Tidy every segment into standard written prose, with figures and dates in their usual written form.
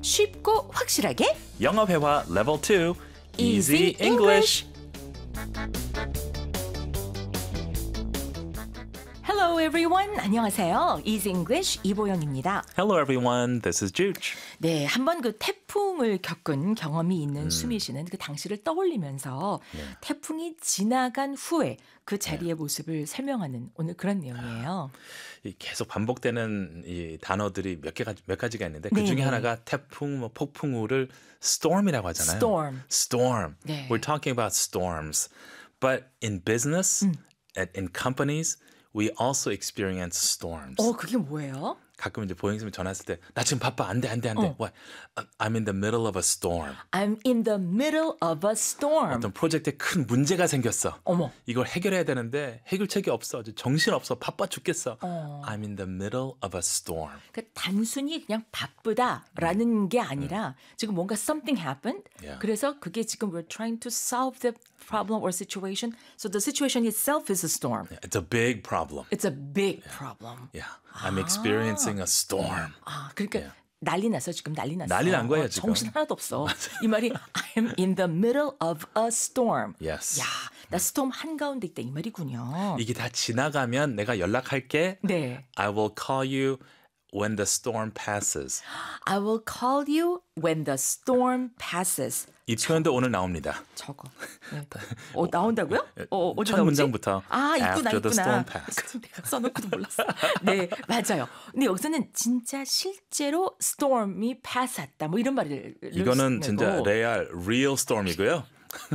쉽고 확실하게 영어 회화 level 2 Easy Easy English. Hello everyone. 안녕하세요. Easy English 이보영입니다. Hello everyone, this is Juge. 네, 한번 그 태풍을 겪은 경험이 있는 수미 씨는 그 당시를 떠올리면서 태풍이 지나간 후에 그 자리의 모습을 설명하는 오늘 그런 내용이에요. 계속 반복되는 이 단어들이 몇 가지가 있는데 그 중에 하나가 태풍, 뭐 폭풍우를 storm이라고 하잖아요. Storm. 네. We're talking about storms. But in business, in companies, we also experience storms. 그게 뭐예요? 가끔 이제 보행님이 전화했을 때 나 지금 바빠 안 돼. What? I'm in the middle of a storm. I'm in the middle of a storm. 어떤 프로젝트에 큰 문제가 생겼어. 어머. 이걸 해결해야 되는데 해결책이 없어. 정신 없어. 바빠 죽겠어. I'm in the middle of a storm. 그러니까 단순히 그냥 바쁘다라는 게 아니라 지금 뭔가 something happened. Yeah. 그래서 그게 지금 we're trying to solve the problem or situation. So the situation itself is a storm. It's a big problem. It's a big problem. Yeah. I'm experiencing a storm. 그러니까 난리 났어 지금 난리 났어. 난리 난 거예요, 지금. 정신 하나도 없어. 이 말이 I'm in the middle of a storm. Yes. 야, 나 스톰 한가운데 있다 이 말이군요. 이게 다 지나가면 내가 연락할게. 네. I will call you when the storm passes. I will call you when the storm passes. 이 표현도 오늘 나옵니다. 저거. 네. 나온다고요? 어디 첫 나오지? 문장부터 있구나. After the storm passed. 내가 써놓고도 몰랐어. 네, 맞아요. 근데 여기서는 진짜 실제로 storm이 pass했다. 뭐 이런 말을 이거는 진짜 내고. real storm이고요.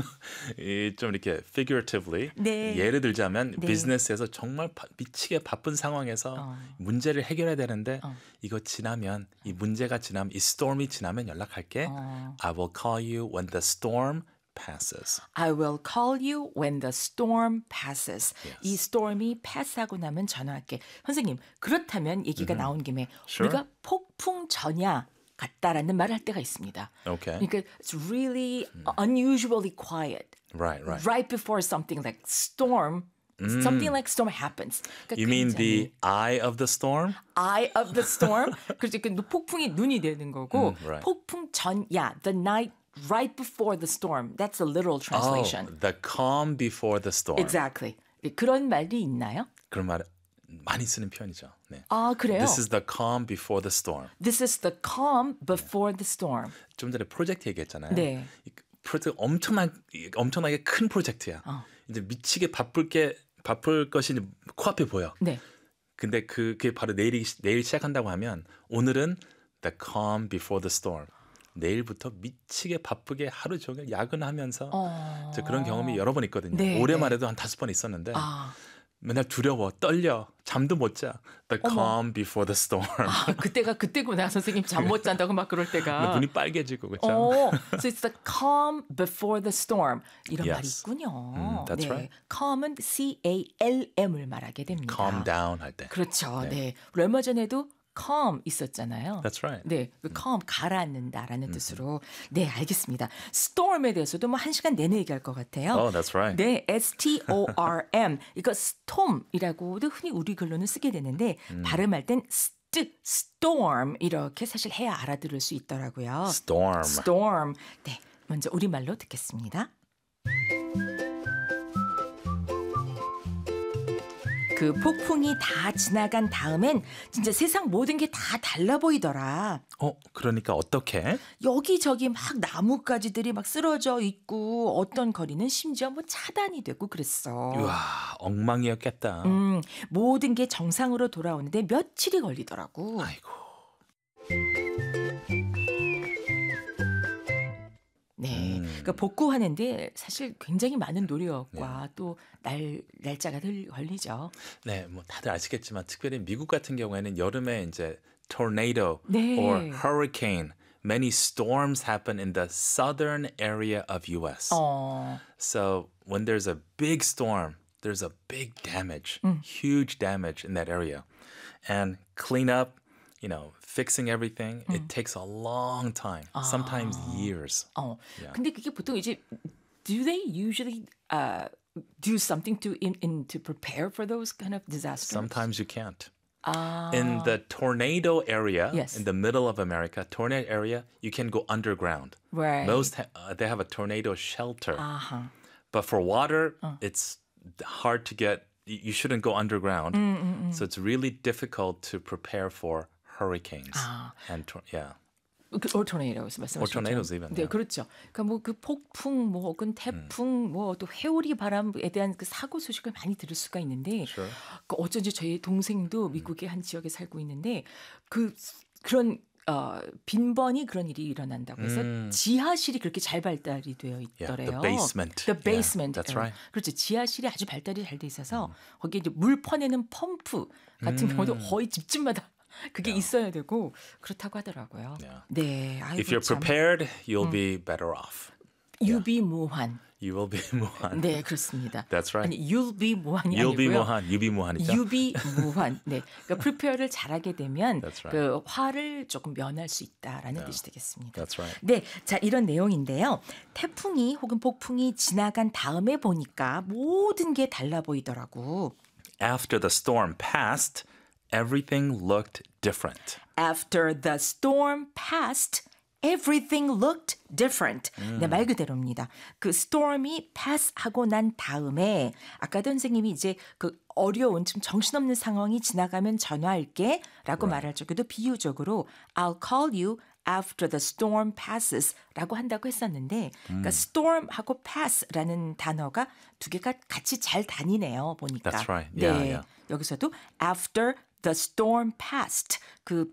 좀 이렇게 figuratively 네. 예를 들자면 네. 비즈니스에서 정말 미치게 바쁜 상황에서 문제를 해결해야 되는데 이거 지나면 이 문제가 지나면 이 storm이 지나면 연락할게. I will call you when the storm passes. I will call you when the storm passes. Yes. 이 storm이 pass하고 나면 전화할게. 선생님, 그렇다면 얘기가 나온 김에 Sure. 우리가 폭풍 전야 같다라는 말을 할 때가 있습니다. Okay. 그러니까 it's really unusually quiet. Right. Right before something like storm, something like storm happens. 그러니까 You mean 굉장히 the eye of the storm? eye of the storm. 그렇죠. 그 폭풍이 눈이 되는 거고 right. 폭풍 전야, the night right before the storm. That's a literal translation. The calm before the storm. Exactly. 네, 그런 말이 있나요? 그런 말 많이 쓰는 표현이죠. 네. 그래요? This is the calm before the storm. This is the calm before the storm. 좀 전에 프로젝트 얘기했잖아요. 네. 이 프로젝트 엄청나게 큰 프로젝트야. 이제 미치게 바쁠 것이 코앞에 보여. 네. 근데 그게 바로 내일 시작한다고 하면 오늘은 the calm before the storm. 내일부터 미치게 바쁘게 하루 종일 야근하면서 저 그런 경험이 여러 번 있거든요. 네, 올해만 해도 한 5번 있었는데 맨날 두려워, 떨려, 잠도 못 자. The calm before the storm. 그때가 그때구나. 선생님 잠 못 잔다고 막 그럴 때가. 눈이 빨개지고 그렇죠. So it's the calm before the storm. 이런 Yes. 말이 있군요. that's right. calm은 CALM을 말하게 됩니다. Calm down 할 때. 그렇죠. 네. 우리 얼마 전에도 calm 있었잖아요. That's right. 네, 그 calm 가라앉는다라는 뜻으로. 네, 알겠습니다. storm에 대해서도 뭐 1시간 내내 얘기할 것 같아요. Oh, that's right. 네, STORM. 이거 storm이라고도 흔히 우리 글로는 쓰게 되는데 발음할 땐 storm 이렇게 사실 해야 알아들을 수 있더라고요. Storm. storm. 네, 먼저 우리말로 듣겠습니다. 그 폭풍이 다 지나간 다음엔 진짜 세상 모든 게 다 달라 보이더라. 그러니까 어떻게? 여기저기 막 나뭇가지들이 막 쓰러져 있고 어떤 거리는 심지어 뭐 차단이 되고 그랬어. 우와, 엉망이었겠다. 모든 게 정상으로 돌아오는데 며칠이 걸리더라고. 아이고. 네, 그러니까 복구하는데 사실 굉장히 많은 노력과 또 날짜가 걸리죠. 네, 뭐 다들 아시겠지만 특별히 미국 같은 경우에는 여름에 이제 tornado 네. or hurricane, many storms happen in the southern area of US. So when there's a big storm, there's a big damage, huge damage in that area. And clean up, fixing everything, it takes a long time, sometimes years. Yeah. 근데 그게 보통 이제 do they usually do something to prepare for those kind of disasters? Sometimes you can't. In the tornado area, Yes. in the middle of America, tornado area, you can go underground. Right. They have a tornado shelter. 아하. But for water, it's hard to get. You shouldn't go underground. So it's really difficult to prepare for hurricanes. And or tornadoes 말씀하셨죠. Or tornadoes even. 네, yeah. 그렇죠. 그러니까 뭐 그 폭풍, 뭐 혹은 태풍, 뭐 또 회오리 바람에 대한 그 사고 소식을 많이 들을 수가 있는데, Sure. 그 어쩐지 저희 동생도 미국의 한 지역에 살고 있는데 그런 빈번히 그런 일이 일어난다고 해서 지하실이 그렇게 잘 발달이 되어 있더래요. the basement. The basement. Yeah, that's right. 그렇죠. 지하실이 아주 발달이 잘 돼 있어서 거기에 이제 물 퍼내는 펌프 같은 경우도 거의 집집마다 그게 있어야 되고 그렇다고 하더라고요. Yeah. 네. 아이고, If you're 참. prepared, you'll be better off. 유비무환. You will be 무한. 네, 그렇습니다. That's right. 아니, 율비무환이 You'll be 아니고요. 무한. 유비무한이죠. 유비무환. 네. 그러니까 prepare를 잘하게 되면 That's right. 그 화를 조금 면할 수 있다라는 뜻이 되겠습니다. That's right. 네, 자 이런 내용인데요. 태풍이 혹은 폭풍이 지나간 다음에 보니까 모든 게 달라 보이더라고. After the storm passed, everything looked different. After the storm passed, everything looked different. 네, 말 그대로입니다. 그 storm이 pass하고 난 다음에 아까도 선생님이 이제 그 어려운 좀 정신없는 상황이 지나가면 전화할게 라고 말할 적에도 비유적으로 I'll call you after the storm passes 라고 한다고 했었는데 그러니까 storm하고 pass라는 단어가 두 개가 같이 잘 다니네요. 보니까. That's right. 네, Yeah, yeah. 여기서도 after the storm passed 그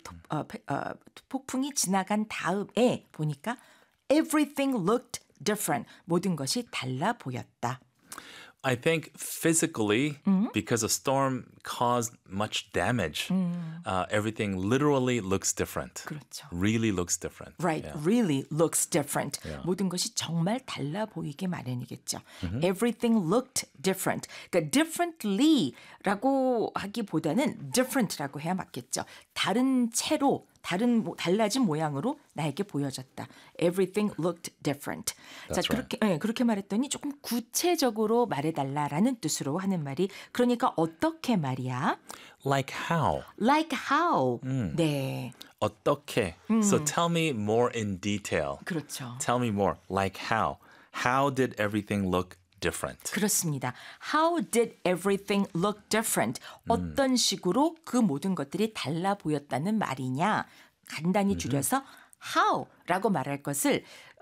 폭풍이 지나간 다음에 보니까 everything looked different 모든 것이 달라 보였다. I think physically, because a storm caused much damage, everything literally looks different. 그렇죠. Really looks different. Right, Yeah. really looks different. 모든 것이 정말 달라 보이게 마련이겠죠. Everything looked different. 그러니까 differently라고 하기보다는 different라고 해야 맞겠죠. 다른 채로 달라진 모양으로 나에게 보여졌다. Everything looked different. 자, That's right. 그렇게 말했더니 조금 구체적으로 말해달라라는 뜻으로 하는 말이 그러니까 어떻게 말이야? Like how? Like how? 네, 어떻게? So tell me more in detail. 그렇죠. Tell me more. Like how? How did everything look different? 그렇습니다. How did everything look different? 어떤 식으로 그 모든 것들이 달라 보였다는 말이냐? 간단히 줄여서 how라고 말할 것을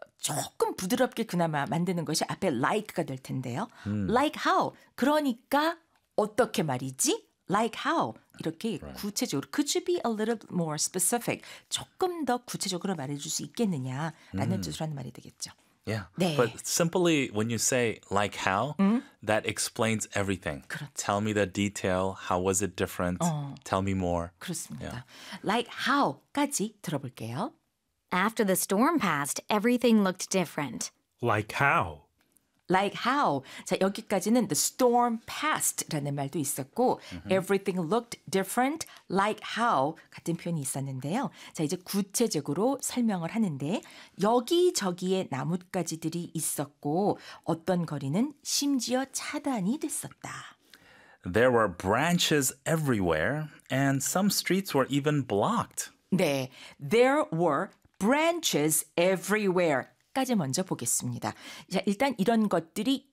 조금 부드럽게 그나마 만드는 것이 앞에 like가 될 텐데요. Like how? 그러니까 어떻게 말이지? Like how? 이렇게 구체적으로 Could you be a little more specific? 조금 더 구체적으로 말해줄 수 있겠느냐라는 뜻으로 하는 말이 되겠죠. Yeah. 네. But simply when you say like how, that explains everything. 그렇죠. Tell me the detail. How was it different? Tell me more. 그렇습니다. Like how까지 들어볼게요. After the storm passed, everything looked different. Like how? Like how. 자, 여기까지는 the storm passed라는 말도 있었고 everything looked different like how 같은 표현이 있었는데요. 자, 이제 구체적으로 설명을 하는데 여기저기에 나뭇가지들이 있었고 어떤 거리는 심지어 차단이 됐었다. There were branches everywhere and some streets were even blocked. 네, there were branches everywhere. 까지 먼저 보겠습니다. 자, 일단 이런 것들이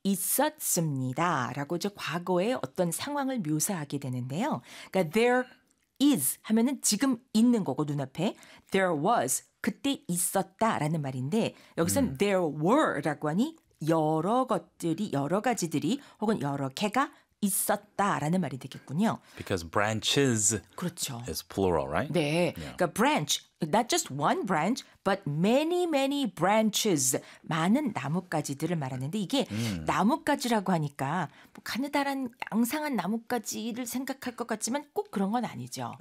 있었습니다. 라고 이제 과거의 어떤 상황을 묘사하게 되는데요. 그러니까 there is 하면은 지금 있는 거고 눈앞에 there was 그때 있었다라는 말인데 여기서는 there were라고 하니 여러 것들이 여러 가지들이 혹은 여러 개가 있었다라는 말이 되겠군요. Because branches 그렇죠. is plural, right? 네, 그러니까 branch, not just one branch, but many, many branches, 많은 나뭇가지들을 말하는데 이게 나뭇가지라고 하니까 뭐 가느다란 양상한 나뭇가지를 생각할 것 같지만 꼭 그런 건 아니죠.